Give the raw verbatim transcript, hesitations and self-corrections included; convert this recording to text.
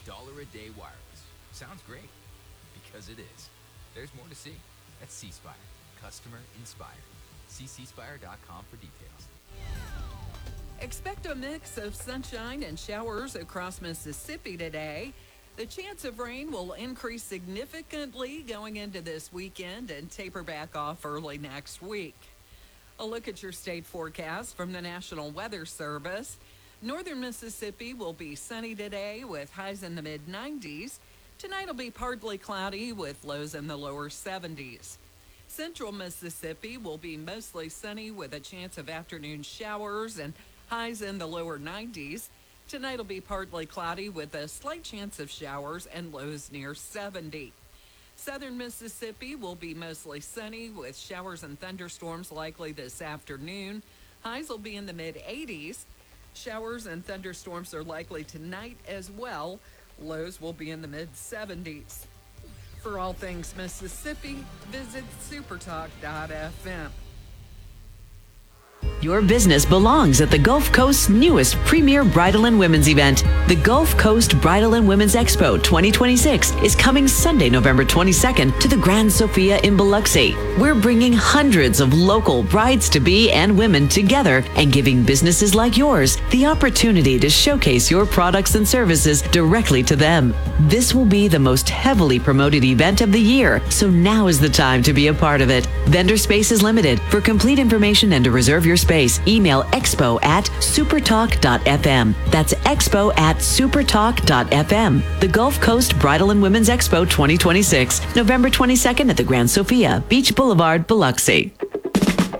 Dollar a day wireless. Sounds great. Because it is. There's more to see at C Spire. Customer inspired. See c spire dot com for details. Expect a mix of sunshine and showers across Mississippi today. The chance of rain will increase significantly going into this weekend and taper back off early next week. A look at your state forecast from the National Weather Service. Northern Mississippi will be sunny today with highs in the mid nineties. Tonight will be partly cloudy with lows in the lower seventies. Central Mississippi will be mostly sunny with a chance of afternoon showers and highs in the lower nineties. Tonight will be partly cloudy with a slight chance of showers and lows near seventy. Southern Mississippi will be mostly sunny with showers and thunderstorms likely this afternoon. Highs will be in the mid eighties. Showers and thunderstorms are likely tonight as well. Lows will be in the mid seventies. For all things Mississippi, visit supertalk dot f m. Your business belongs at the Gulf Coast's newest premier bridal and women's event. The Gulf Coast Bridal and Women's Expo twenty twenty-six is coming Sunday, November twenty-second to the Grand Sofia in Biloxi. We're bringing hundreds of local brides-to-be and women together and giving businesses like yours the opportunity to showcase your products and services directly to them. This will be the most heavily promoted event of the year, so now is the time to be a part of it. Vendor space is limited. For complete information and to reserve your space, email expo at supertalk dot f m. That's expo at supertalk dot f m. The Gulf Coast Bridal and Women's Expo twenty twenty-six, November twenty-second at the Grand Sofia, Beach Boulevard, Biloxi.